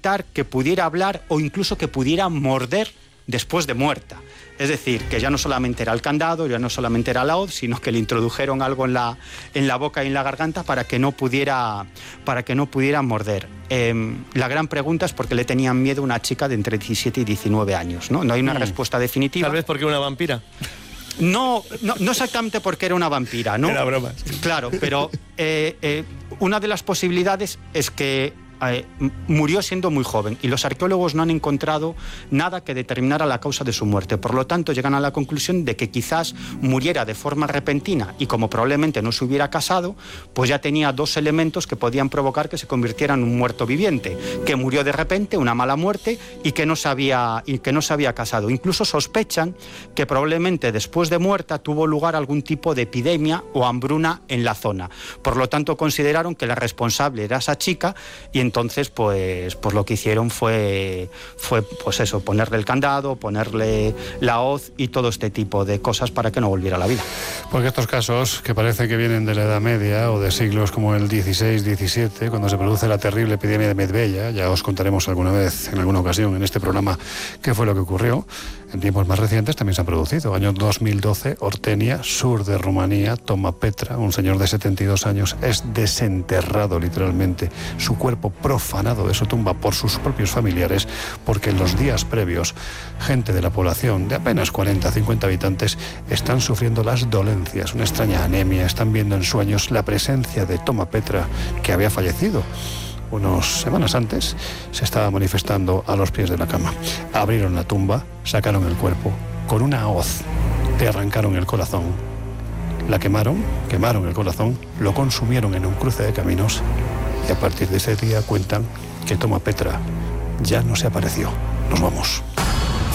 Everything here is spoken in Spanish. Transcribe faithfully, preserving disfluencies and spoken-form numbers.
comentar que pudiera hablar o incluso que pudiera morder después de muerta. Es decir, que ya no solamente era el candado, ya no solamente era la hoz, sino que le introdujeron algo en la, en la boca y en la garganta para que no pudiera, para que no pudiera morder. Eh, la gran pregunta es por qué le tenían miedo a una chica de entre diecisiete y diecinueve años, ¿no? No hay una mm. respuesta definitiva. Tal vez porque era una vampira. No, no, no exactamente porque era una vampira, ¿no? Era broma. Claro, pero eh, eh, una de las posibilidades es que Eh, murió siendo muy joven y los arqueólogos no han encontrado nada que determinara la causa de su muerte. Por lo tanto, llegan a la conclusión de que quizás muriera de forma repentina y como probablemente no se hubiera casado, pues ya tenía dos elementos que podían provocar que se convirtiera en un muerto viviente, que murió de repente, una mala muerte, y que no se había, y que no se había casado. Incluso sospechan que probablemente después de muerta tuvo lugar algún tipo de epidemia o hambruna en la zona. Por lo tanto, consideraron que la responsable era esa chica y entonces pues, pues lo que hicieron fue, fue pues eso, ponerle el candado, ponerle la hoz y todo este tipo de cosas para que no volviera a la vida. Porque estos casos, que parece que vienen de la Edad Media o de siglos como el dieciséis diecisiete, cuando se produce la terrible epidemia de Medveya, ya os contaremos alguna vez, en alguna ocasión en este programa, qué fue lo que ocurrió. En tiempos más recientes también se han producido. Año dos mil doce, Ortenia, sur de Rumanía, Toma Petra, un señor de setenta y dos años, es desenterrado literalmente, su cuerpo profanado de su tumba por sus propios familiares, porque en los días previos, gente de la población de apenas cuarenta a cincuenta habitantes están sufriendo las dolencias, una extraña anemia, están viendo en sueños la presencia de Toma Petra, que había fallecido unas semanas antes, se estaba manifestando a los pies de la cama. Abrieron la tumba, sacaron el cuerpo, con una hoz le arrancaron el corazón, la quemaron, quemaron el corazón, lo consumieron en un cruce de caminos y a partir de ese día cuentan que Toma Petra ya no se apareció. Nos vamos.